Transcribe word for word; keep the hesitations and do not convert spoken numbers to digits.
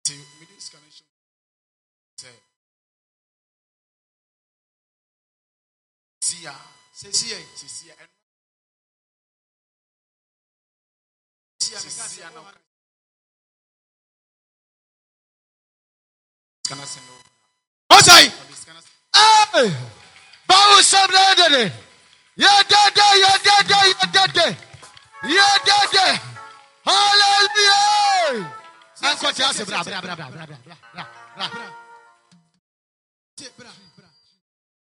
this connection. Say, see ya, say see ya, see ya, and see ya now. Can I send over? What's I? Hey, Bawu Sabra, yeah, dada, yeah, dada, yeah, dada, yeah, dada. Hallelujah. Uncle Joseph, bra, bra, bra, bra, bra, bra, bra, bra.